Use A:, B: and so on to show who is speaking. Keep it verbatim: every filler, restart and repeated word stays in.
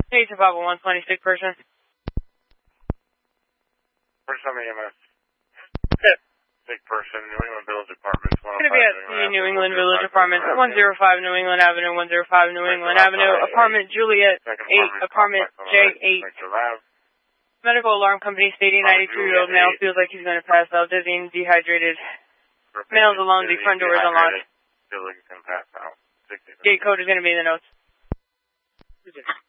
A: Hey, it's a five oh one twenty sick person.
B: First time E M S.
A: Sick.
B: Sick person, New England Village Apartments.
A: It's going to be at the New England Village Apartments, one oh five New England Avenue, one oh five New England Avenue, apartment Juliet eight, apartment J eight. Medical alarm company stating ninety-two-year-old male feels like he's going to pass out, dizzy and dehydrated. Males along the front door is unlocked. Gate code is going to be in the notes.